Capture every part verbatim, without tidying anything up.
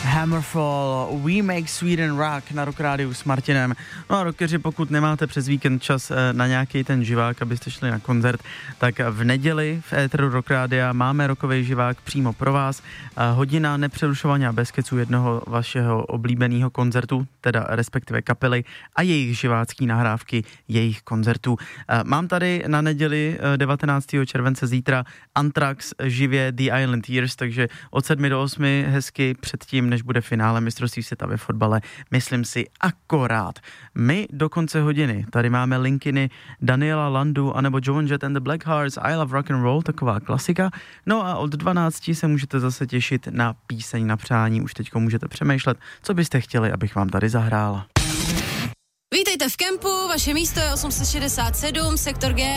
Hammerfall, We Make Sweden Rock na Rock Rádiu s Martinem. No a rockeři, pokud nemáte přes víkend čas na nějaký ten živák, abyste šli na koncert, tak v neděli v éteru Rock Rádia máme rockový živák přímo pro vás. Hodina nepřerušovaně a bez keců jednoho vašeho oblíbeného koncertu, teda respektive kapely a jejich živácký nahrávky jejich koncertů. Mám tady na neděli devatenáctého července zítra Anthrax živě The Island Years, takže od sedmi do osmi hezky předtím, než bude finále mistrovství světa ve fotbale, myslím si akorát. My do konce hodiny tady máme linkiny Daniela Landu anebo Joan Jett and the Blackhearts, I Love Rock and Roll, taková klasika. No a od dvanácti se můžete zase těšit na píseň na přání. Už teďko můžete přemýšlet, co byste chtěli, abych vám tady zahrála. Vítejte v kempu, vaše místo je osm set šedesát sedm, sektor G.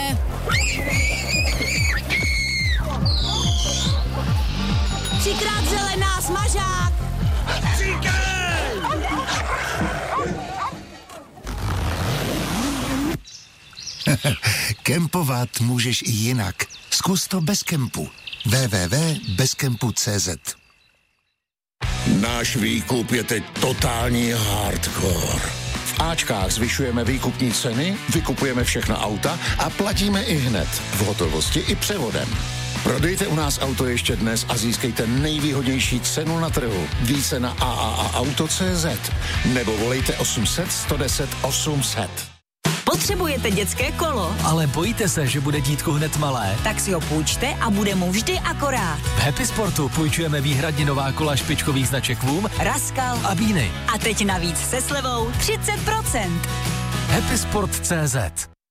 Třikrát zelená, smažák! Kempovat můžeš i jinak. Zkus to bez kempu. w w w tečka bez kempu tečka c z. Náš výkup je teď totální hardcore. V Ačkách zvyšujeme výkupní ceny, vykupujeme všechna auta a platíme i hned. V hotovosti i převodem. Prodejte u nás auto ještě dnes a získejte nejvýhodnější cenu na trhu. Více na a a a auto tečka c z nebo volejte osm set, sto deset, osm set. Potřebujete dětské kolo? Ale bojíte se, že bude dítko hned malé? Tak si ho půjčte a bude mu vždy akorát. V Happy Sportu půjčujeme výhradně nová kola špičkových značek Voom, Raskal a Bíny. A teď navíc se slevou třicet procent. Happy Sport tečka cé zet